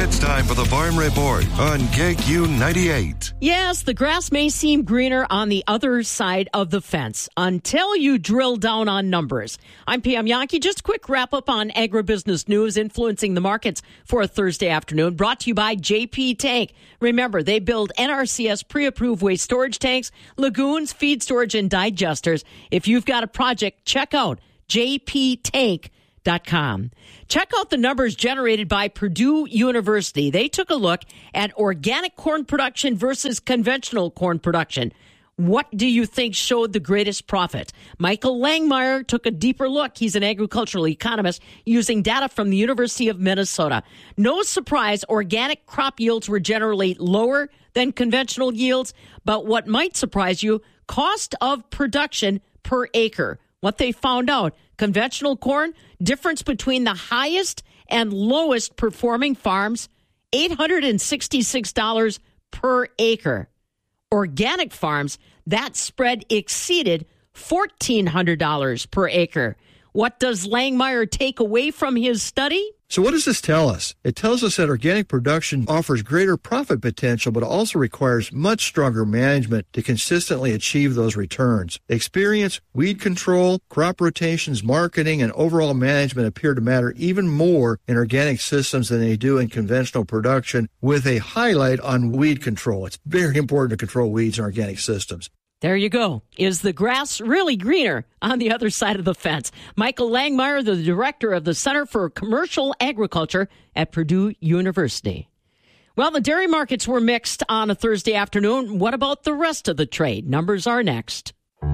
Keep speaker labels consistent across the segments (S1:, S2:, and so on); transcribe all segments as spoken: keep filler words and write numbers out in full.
S1: It's time for the Farm Report on K Q ninety-eight.
S2: Yes, the grass may seem greener on the other side of the fence until you drill down on numbers. I'm Pam Yankee. Just a quick wrap-up on agribusiness news influencing the markets for a Thursday afternoon, brought to you by J P Tank. Remember, they build N R C S pre-approved waste storage tanks, lagoons, feed storage, and digesters. If you've got a project, check out J P Tank dot com. Check out the numbers generated by Purdue University. They took a look at organic corn production versus conventional corn production. What do you think showed the greatest profit? Michael Langmeyer took a deeper look. He's an agricultural economist using data from the University of Minnesota. No surprise, organic crop yields were generally lower than conventional yields, but what might surprise you, cost of production per acre. What they found out, conventional corn, difference between the highest and lowest performing farms, eight hundred sixty-six dollars per acre. Organic farms, that spread exceeded fourteen hundred dollars per acre. What does Langmeyer take away from his study?
S3: So what does this tell us? It tells us that organic production offers greater profit potential, but also requires much stronger management to consistently achieve those returns. Experience, weed control, crop rotations, marketing, and overall management appear to matter even more in organic systems than they do in conventional production, with a highlight on weed control. It's very important to control weeds in organic systems.
S2: There you go. Is the grass really greener on the other side of the fence? Michael Langmeyer, the director of the Center for Commercial Agriculture at Purdue University. Well, the dairy markets were mixed on a Thursday afternoon. What about the rest of the trade? Numbers are next.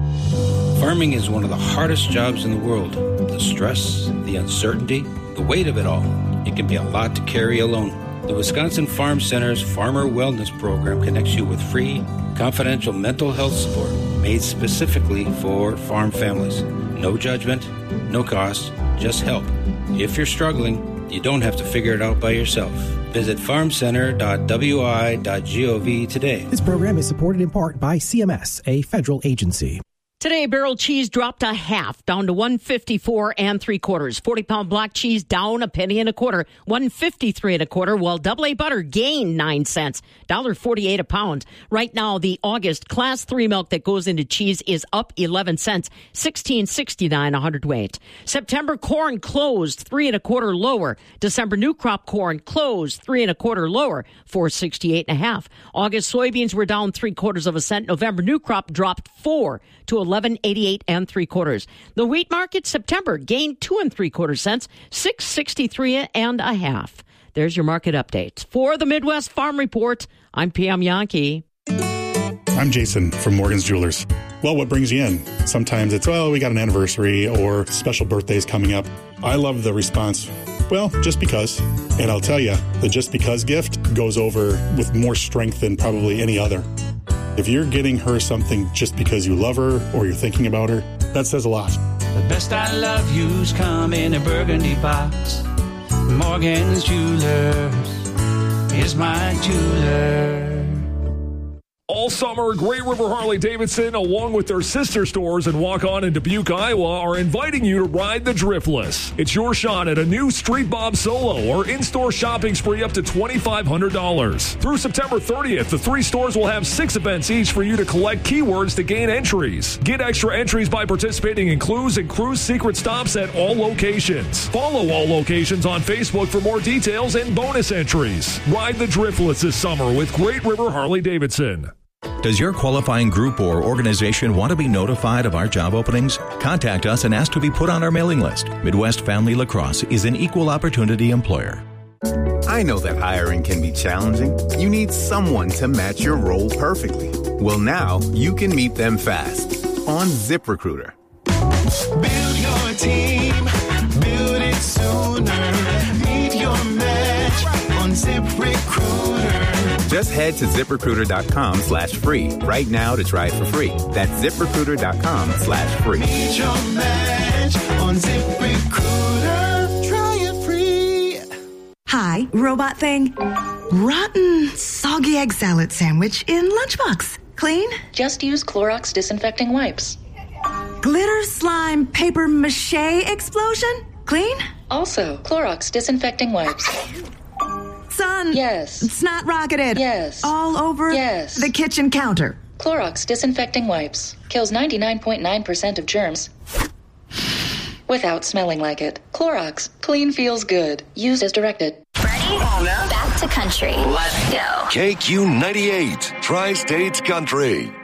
S4: Farming is one of the hardest jobs in the world. The stress, the uncertainty, the weight of it all. It can be a lot to carry alone. The Wisconsin Farm Center's Farmer Wellness Program connects you with free, confidential mental health support made specifically for farm families. No judgment, no cost, just help. If you're struggling, you don't have to figure it out by yourself. Visit farm center dot w i dot gov today.
S5: This program is supported in part by C M S, a federal agency.
S2: Today, barrel cheese dropped a half, down to one fifty-four and three quarters. forty pound block cheese down a penny and a quarter, one fifty-three and a quarter, while double A butter gained nine cents, one forty-eight a pound. Right now, the August class three milk that goes into cheese is up eleven cents, sixteen sixty-nine a hundredweight. September corn closed three and a quarter lower. December new crop corn closed three and a quarter lower, four sixty-eight and a half. August soybeans were down three quarters of a cent. November new crop dropped four to eleven eighty-eight and three quarters. The wheat market September gained two and three quarter cents, six sixty-three and a half. There's your market update. For the Midwest Farm Report, I'm Pam Yankee.
S6: I'm Jason from Morgan's Jewelers. Well, what brings you in? Sometimes it's, well, we got an anniversary or special birthdays coming up. I love the response, well, just because. And I'll tell you, the just because gift goes over with more strength than probably any other. If you're getting her something just because you love her or you're thinking about her, that says a lot.
S7: The best I love you's come in a burgundy box. Morgan's Jewelers is my jeweler.
S8: All summer, Great River Harley-Davidson, along with their sister stores in Waukon and Dubuque, Iowa, are inviting you to ride the Driftless. It's your shot at a new Street Bob Solo or in-store shopping spree up to twenty-five hundred dollars. Through September thirtieth, the three stores will have six events each for you to collect keywords to gain entries. Get extra entries by participating in clues and cruise secret stops at all locations. Follow all locations on Facebook for more details and bonus entries. Ride the Driftless this summer with Great River Harley-Davidson.
S9: Does your qualifying group or organization want to be notified of our job openings? Contact us and ask to be put on our mailing list. Midwest Family Lacrosse is an equal opportunity employer.
S10: I know that hiring can be challenging. You need someone to match your role perfectly. Well, now you can meet them fast on ZipRecruiter.
S11: Build your team, build it sooner. Meet your match on ZipRecruiter.
S10: Just head to ZipRecruiter.com slash free right now to try it for free. That's ZipRecruiter.com slash free.
S11: Meet your match on ZipRecruiter. Try it free.
S12: Hi, robot thing. Rotten, soggy egg salad sandwich in lunchbox. Clean?
S13: Just use Clorox disinfecting wipes.
S12: Glitter slime paper mache explosion? Clean?
S13: Also, Clorox disinfecting wipes.
S12: Son. on.
S13: Yes.
S12: Snot rocketed.
S13: Yes.
S12: All over.
S13: Yes.
S12: The kitchen counter.
S13: Clorox Disinfecting Wipes. Kills ninety-nine point nine percent of germs without smelling like it. Clorox. Clean feels good. Used as directed.
S14: Ready? Back to country. Let's go.
S1: K Q ninety-eight, Tri-States Country.